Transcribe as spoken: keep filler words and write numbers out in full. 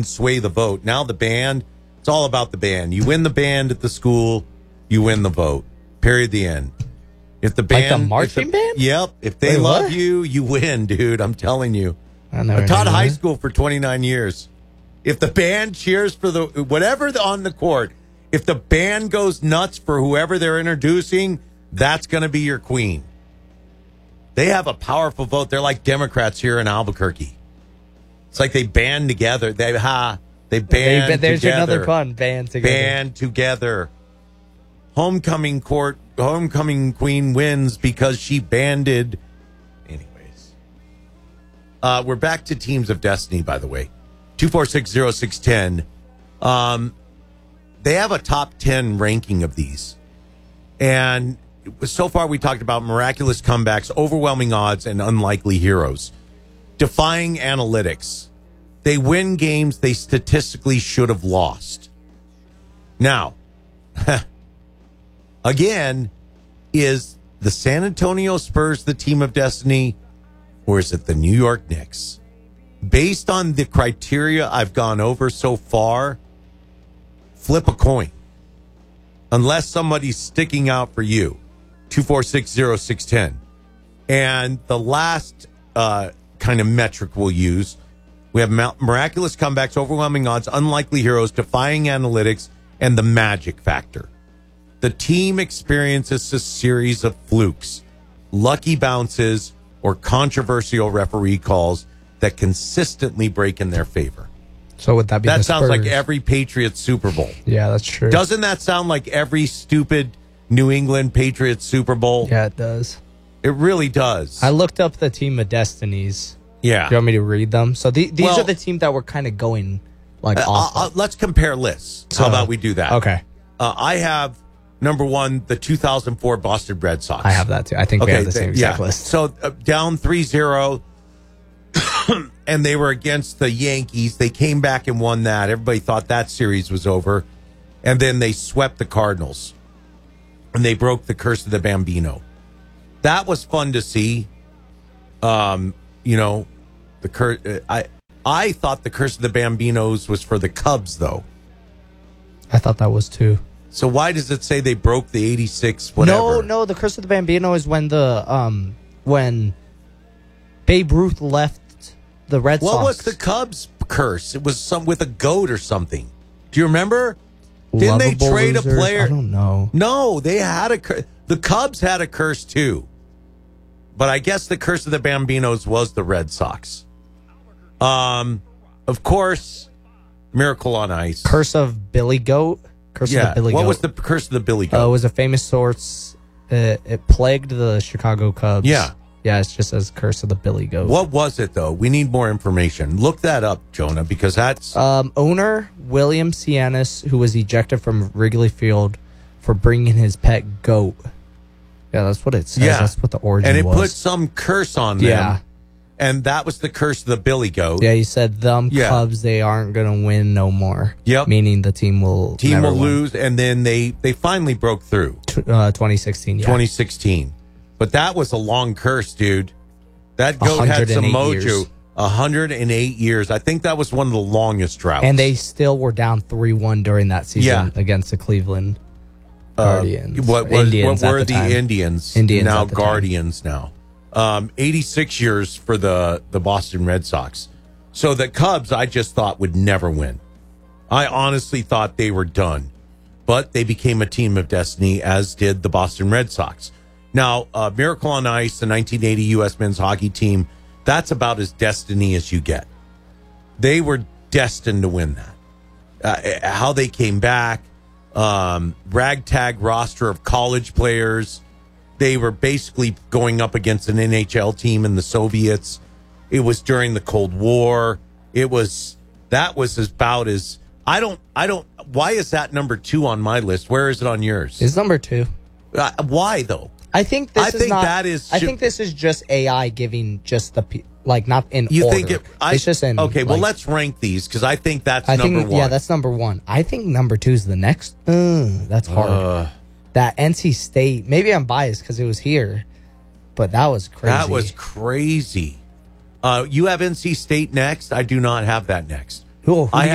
sway the vote. Now the band, it's all about the band. You win the band at the school, you win the vote. Period. The end. If the band, like the marching the, band? Yep. If they Wait, love what? you, you win, dude. I'm telling you. I, never I taught knew high that. school for twenty-nine years. If the band cheers for the whatever the, on the court, if the band goes nuts for whoever they're introducing, that's going to be your queen. They have a powerful vote. They're like Democrats here in Albuquerque. It's like they band together. They ha. They band They- there's together. another pun. Band together. Band together. Homecoming court. Homecoming queen wins because she banded. Anyways, uh, we're back to Teams of Destiny. By the way, two four six zero six ten. Um, they have a top ten ranking of these, and so far we talked about miraculous comebacks, overwhelming odds, and unlikely heroes. Defying analytics. They win games they statistically should have lost. Now, again, is the San Antonio Spurs the team of destiny, or is it the New York Knicks? Based on the criteria I've gone over so far, flip a coin. Unless somebody's sticking out for you. two four six zero six one zero. And the last uh, kind of metric we'll use, we have miraculous comebacks, overwhelming odds, unlikely heroes, defying analytics, and the magic factor. The team experiences a series of flukes, lucky bounces, or controversial referee calls that consistently break in their favor. So would that be That the sounds like Spurs? every Patriots Super Bowl. Yeah, that's true. Doesn't that sound like every stupid New England Patriots Super Bowl? Yeah, it does. It really does. I looked up the team of destinies. yeah. Do you want me to read them? So the, these Well- are the team that were kind of going like Uh, off. uh, of. let's compare lists. How Uh, about we do that? Okay. Uh, I have number one, the two thousand four Boston Red Sox. I have that too. I think we have the same th- exact yeah. list. So uh, down three zero, and they were against the Yankees. They came back and won that. Everybody thought that series was over. And then they swept the Cardinals. And they broke the curse of the Bambino. That was fun to see. Um, you know, the cur- uh, I I thought the curse of the Bambinos was for the Cubs, though. I thought that was too. So why does it say they broke the eighty-six whatever? No, no. The Curse of the Bambino is when the um when Babe Ruth left the Red What Sox. was the Cubs curse? It was some with a goat or something. Do you remember? Didn't they Lovable trade losers? a player? I don't know. No, they had a cur- the Cubs had a curse too. But I guess the curse of the Bambinos was the Red Sox. Um, of course, Miracle on Ice. Curse of Billy Goat. Curse yeah. of the Billy what Goat. was the curse of the Billy Uh, it Goat? was a famous source. It, it plagued the Chicago Cubs. Yeah. Yeah, it's just as Curse of the Billy Goat. What was it though? We need more information. Look that up, Jonah, because that's Um, owner William Cianis, who was ejected from Wrigley Field for bringing his pet goat. Yeah, that's what it says. Yeah. That's what the origin and it was. put some curse on them. Yeah. And that was the curse of the Billy Goat. Yeah, he said them Yeah. Cubs, they aren't going to win no more. Yep. Meaning the team will Team never will win. lose, and then they they finally broke through. T- uh, twenty sixteen, yeah. twenty sixteen. But that was a long curse, dude. That goat had some one hundred mojo. eight years. one hundred eight years. I think that was one of the longest droughts. And they still were down three one during that season Yeah. against the Cleveland Uh, Guardians. what, was, Indians what at were the the, time. Indians? Indians now at the time. Guardians now. Um, eighty-six years for the, the Boston Red Sox. So the Cubs, I just thought would never win. I honestly thought they were done. But they became a team of destiny, as did the Boston Red Sox. Now, uh, Miracle on Ice, the nineteen eighty U S men's hockey team, that's about as destiny as you get. They were destined to win that. Uh, how they came back, um, ragtag roster of college players. They were basically going up against an N H L team in the Soviets. It was during the Cold War. It was, that was about as, I don't, I don't, why is that number two on my list? Where is it on yours? Is number two. Uh, why though? I think this I is think not, that is I ju- think this is just A I giving just the pe- like not in You order. think it, I, it's just in okay, well, like, let's rank these because I think that's I number think one. yeah, that's number one. I think number two is the next. Uh, that's hard. Uh, that N C State. Maybe I'm biased because it was here, but that was crazy. That was crazy. Uh, you have N C State next. I do not have that next. Who, who I